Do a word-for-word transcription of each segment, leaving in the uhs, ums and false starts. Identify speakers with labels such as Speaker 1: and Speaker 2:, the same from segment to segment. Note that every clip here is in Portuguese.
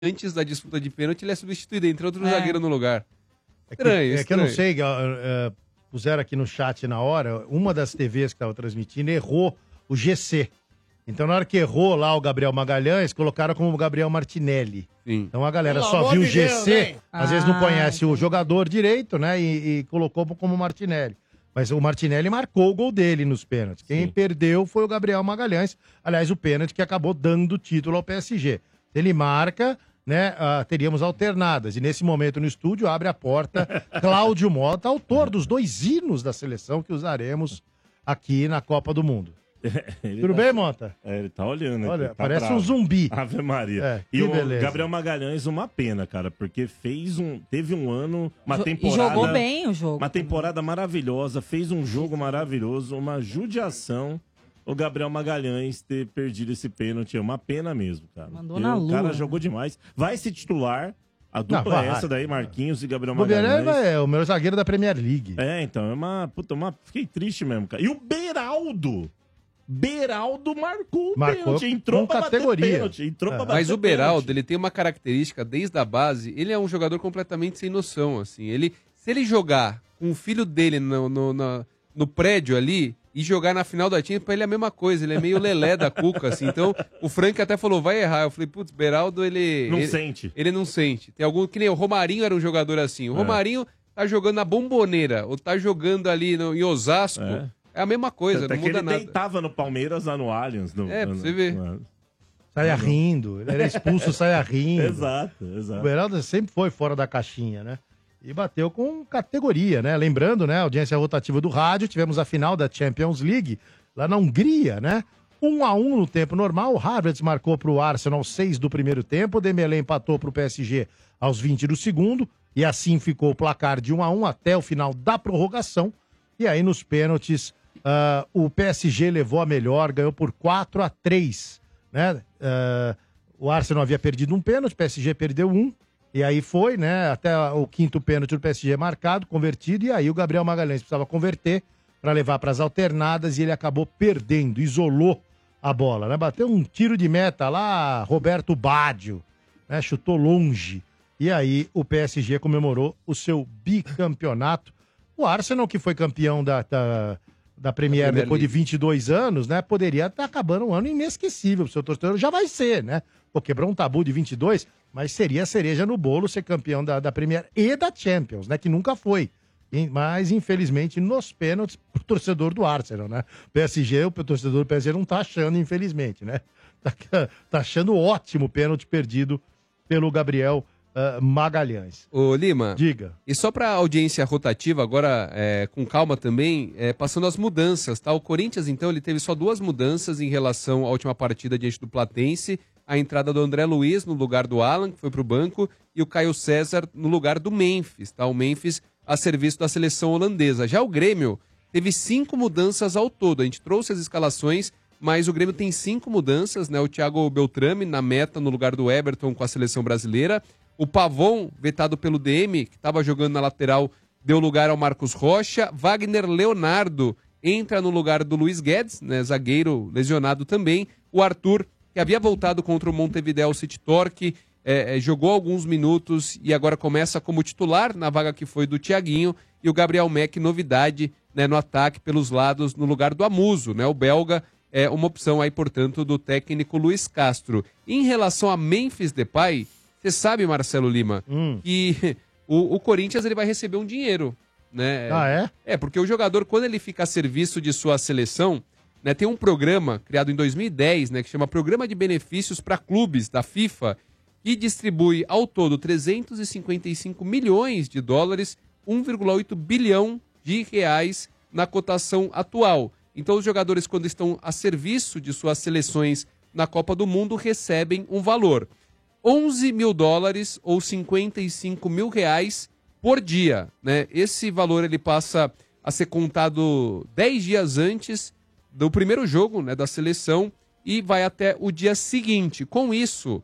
Speaker 1: antes da disputa de pênalti, ele é substituído, entra outro
Speaker 2: É.
Speaker 1: zagueiro no lugar.
Speaker 3: É que,
Speaker 1: Estranho,
Speaker 3: é que eu não
Speaker 1: estranho.
Speaker 3: sei, uh, uh, puseram aqui no chat na hora, uma das T Vs que estava transmitindo errou o G C. Então, na hora que errou lá o Gabriel Magalhães, colocaram como Gabriel Martinelli.
Speaker 1: Sim.
Speaker 3: Então a galera
Speaker 4: Pelo
Speaker 3: só
Speaker 4: amor
Speaker 3: viu o
Speaker 4: de
Speaker 3: G
Speaker 4: Deus,
Speaker 3: C,
Speaker 4: hein?
Speaker 3: às vezes não
Speaker 2: Ah,
Speaker 3: conhece o jogador direito, né? E, e colocou como Martinelli. Mas o Martinelli marcou o gol dele nos pênaltis. Quem
Speaker 1: Sim.
Speaker 3: perdeu foi o Gabriel Magalhães. Aliás, o pênalti que acabou dando o título ao P S G. Se ele marca, né, ah, teríamos alternadas. E nesse momento no estúdio abre a porta Cláudio Mota, autor dos dois hinos da seleção que usaremos aqui na Copa do Mundo.
Speaker 5: Ele
Speaker 3: Tudo
Speaker 5: tá-
Speaker 3: bem, Mota?
Speaker 5: É, ele tá olhando.
Speaker 3: Olha,
Speaker 5: aqui, tá
Speaker 3: parece
Speaker 5: bravo.
Speaker 3: um zumbi.
Speaker 5: Ave Maria.
Speaker 3: É,
Speaker 5: e
Speaker 3: que
Speaker 5: o
Speaker 3: beleza.
Speaker 5: Gabriel Magalhães, uma pena, cara, porque fez um. Teve um ano, uma
Speaker 2: Jo-
Speaker 5: temporada.
Speaker 2: E jogou bem o jogo.
Speaker 5: Uma temporada maravilhosa, fez um jogo maravilhoso, uma judiação. O Gabriel Magalhães ter perdido esse pênalti é uma pena mesmo, cara.
Speaker 2: Mandou
Speaker 5: Porque
Speaker 2: na
Speaker 5: O
Speaker 2: lua,
Speaker 5: cara
Speaker 2: né?
Speaker 5: jogou demais. Vai ser titular. A dupla
Speaker 3: Não, vai.
Speaker 5: é essa daí, Marquinhos e Gabriel
Speaker 3: Bobeira
Speaker 5: Magalhães.
Speaker 3: é o melhor zagueiro da Premier League.
Speaker 5: É, então, é uma. Puta, uma. Fiquei triste mesmo, cara. E o Beraldo! Beraldo marcou o
Speaker 3: Marcou
Speaker 5: pênalti. Entrou
Speaker 3: com
Speaker 5: pra
Speaker 3: categoria.
Speaker 5: bater pênalti. Entrou
Speaker 3: É.
Speaker 5: pra bater
Speaker 1: Mas o Beraldo,
Speaker 5: pênalti.
Speaker 1: ele tem uma característica desde a base, ele é um jogador completamente sem noção, assim. Ele, se ele jogar com o filho dele no, no, na- no prédio ali e jogar na final da Champions, pra ele é a mesma coisa, ele é meio lelé da cuca, assim. Então, o Frank até falou, vai errar. Eu falei, putz, Beraldo, ele...
Speaker 5: Não
Speaker 1: ele,
Speaker 5: sente.
Speaker 1: Ele não sente. Tem algum, que nem o Romarinho era um jogador assim. O
Speaker 5: É.
Speaker 1: Romarinho tá jogando na Bomboneira, ou tá jogando ali no, em Osasco,
Speaker 5: É.
Speaker 1: é. a mesma coisa,
Speaker 5: Até
Speaker 1: não
Speaker 5: que
Speaker 1: muda
Speaker 5: ele
Speaker 1: nada.
Speaker 5: deitava no Palmeiras lá no Allianz. No,
Speaker 1: É, pra
Speaker 5: no-
Speaker 1: você ver.
Speaker 5: no-
Speaker 3: Saia rindo. Ele era expulso, saia rindo.
Speaker 5: Exato,
Speaker 3: O
Speaker 5: exato.
Speaker 3: Beraldo sempre foi fora da caixinha, né? E bateu com categoria, né? Lembrando, né? Audiência rotativa do rádio, tivemos a final da Champions League lá na Hungria, né? Um a um no tempo normal. O Havertz marcou para o Arsenal aos seis do primeiro tempo. O Dembélé empatou para o P S G aos vinte do segundo. E assim ficou o placar de um a um até o final da prorrogação. E aí nos pênaltis, ah, o P S G levou a melhor, ganhou por quatro a três, né? Ah, o Arsenal havia perdido um pênalti, o P S G perdeu um. E aí foi, né? Até o quinto pênalti do P S G marcado, convertido. E aí o Gabriel Magalhães precisava converter para levar para as alternadas e ele acabou perdendo, isolou a bola, né? Bateu um tiro de meta lá, Roberto Baggio, né? Chutou longe. E aí o P S G comemorou o seu bicampeonato. O Arsenal, que foi campeão da, da, da Premier,
Speaker 1: Premier
Speaker 3: depois de
Speaker 1: League.
Speaker 3: vinte e dois anos, né? Poderia estar acabando um ano inesquecível pro seu torcedor. Já vai ser, né? Pô, quebrou um tabu de vinte e dois, mas seria a cereja no bolo ser campeão da, da Premier e da Champions, né? Que nunca foi. E- Mas, infelizmente, nos pênaltis, pro torcedor do Arsenal, né? P S G, o torcedor do P S G não tá achando, infelizmente, né? Tá, tá achando ótimo o pênalti perdido pelo Gabriel ah, Magalhães.
Speaker 1: Ô, Lima,
Speaker 3: Diga.
Speaker 1: e só para audiência rotativa, agora é, com calma também, é, passando as mudanças, tá? O Corinthians, então, ele teve só duas mudanças em relação à última partida diante do Platense. A entrada do André Luiz no lugar do Alan, que foi para o banco, e o Caio César no lugar do Memphis, tá? O Memphis a serviço da seleção holandesa. Já o Grêmio teve cinco mudanças ao todo. A gente trouxe as escalações, mas o Grêmio tem cinco mudanças, né? O Thiago Beltrame na meta no lugar do Everton com a seleção brasileira. O Pavon, vetado pelo D M, que estava jogando na lateral, deu lugar ao Marcos Rocha. Wagner Leonardo entra no lugar do Luiz Guedes, né? Zagueiro lesionado também. O Arthur, que havia voltado contra o Montevideo City Torque, é, é, jogou alguns minutos e agora começa como titular na vaga que foi do Thiaguinho. E o Gabriel Meck, novidade, né, no ataque pelos lados, no lugar do Amuso, né? O belga é uma opção aí, portanto, do técnico Luiz Castro. Em relação a Memphis Depay, você sabe, Marcelo Lima,
Speaker 3: Hum.
Speaker 1: que o, o Corinthians ele vai receber um dinheiro, né?
Speaker 3: Ah, é?
Speaker 1: É, porque o jogador, quando ele fica a serviço de sua seleção, né, tem um programa criado em dois mil e dez, né, que chama Programa de Benefícios para Clubes da FIFA, que distribui ao todo trezentos e cinquenta e cinco milhões de dólares, um vírgula oito bilhão de reais na cotação atual. Então, os jogadores, quando estão a serviço de suas seleções na Copa do Mundo, recebem um valor. onze mil dólares ou cinquenta e cinco mil reais por dia, né? Esse valor ele passa a ser contado dez dias antes do primeiro jogo, né, da seleção e vai até o dia seguinte. Com isso,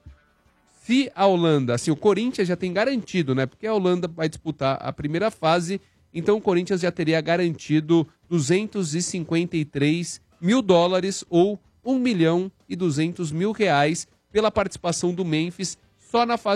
Speaker 1: se a Holanda, assim, o Corinthians já tem garantido, né? Porque a Holanda vai disputar a primeira fase, então o Corinthians já teria garantido duzentos e cinquenta e três mil dólares ou um milhão e duzentos mil reais pela participação do Memphis só na fase